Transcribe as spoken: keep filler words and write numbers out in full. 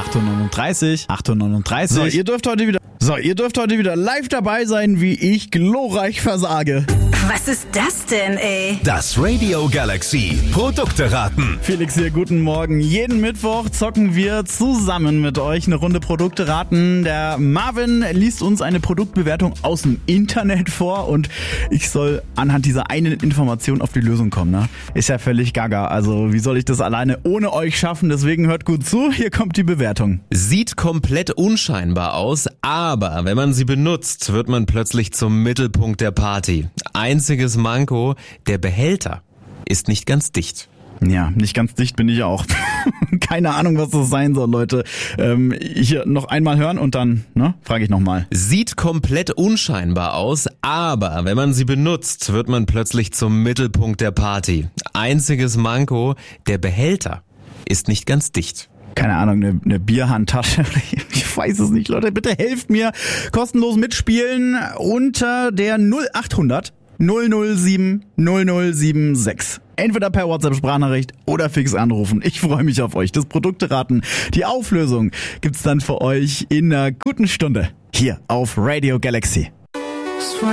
acht Uhr neununddreißig, acht Uhr neununddreißig. So, ihr dürft heute wieder, so, ihr dürft heute wieder live dabei sein, wie ich glorreich versage. Was ist das denn, ey? Das Radio Galaxy Produkte raten. Felix hier, guten Morgen. Jeden Mittwoch zocken wir zusammen mit euch eine Runde Produkte raten. Der Marvin liest uns eine Produktbewertung aus dem Internet vor und ich soll anhand dieser einen Information auf die Lösung kommen. Ne? Ist ja völlig gaga. Also wie soll ich das alleine ohne euch schaffen? Deswegen hört gut zu. Hier kommt die Bewertung. Sieht komplett unscheinbar aus, aber wenn man sie benutzt, wird man plötzlich zum Mittelpunkt der Party. Einziges Manko, der Behälter ist nicht ganz dicht. Ja, nicht ganz dicht bin ich auch. Keine Ahnung, was das sein soll, Leute. Ähm, hier noch einmal hören und dann, ne, frage ich nochmal. Sieht komplett unscheinbar aus, aber wenn man sie benutzt, wird man plötzlich zum Mittelpunkt der Party. Einziges Manko, der Behälter ist nicht ganz dicht. Keine Ahnung, eine, eine Bierhandtasche. Ich weiß es nicht, Leute. Bitte helft mir. Kostenlos mitspielen unter der null acht hundert null null sieben null null sieben sechs. Entweder per WhatsApp-Sprachnachricht oder fix anrufen. Ich freue mich auf euch. Das Produkteraten, die Auflösung gibt's dann für euch in einer guten Stunde hier auf Radio Galaxy.